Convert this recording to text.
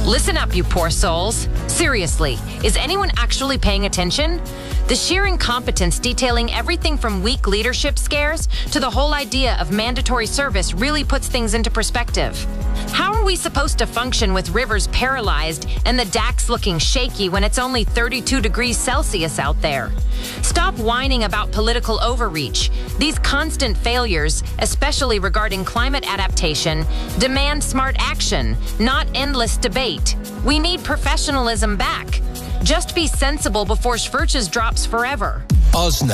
Listen up, you poor souls. Seriously, is anyone actually paying attention? The sheer incompetence detailing everything from weak leadership scares to the whole idea of mandatory service really puts things into perspective. How are we supposed to function with rivers paralyzed and the DAX looking shaky when it's only 32 degrees Celsius out there? Stop whining about political overreach. These constant failures, especially regarding climate adaptation, demand smart action, not endless debate. We need professionalism back. Just be sensible before Schwirches drops forever. Ozna.